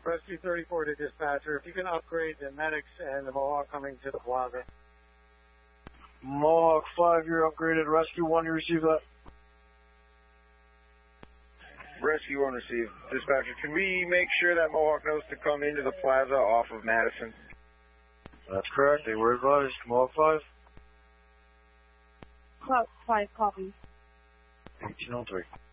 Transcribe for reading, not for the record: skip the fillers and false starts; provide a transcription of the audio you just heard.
Rescue 34 to dispatcher. If you can upgrade the medics and the Mohawk coming to the plaza. Mohawk 5, you're upgraded. Rescue 1, you receive that. Rescue 1 received. Dispatcher, can we make sure that Mohawk knows to come into the plaza off of Madison? That's correct. They were advised. Mohawk 5. Cloud 5, copy. 1803.